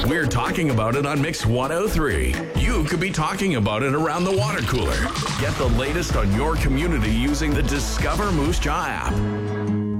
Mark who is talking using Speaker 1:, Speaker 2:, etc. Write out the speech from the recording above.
Speaker 1: We're talking about it on Mix 103. You could be talking about it around the water cooler. Get the latest on your community using the Discover Moose Jaw app.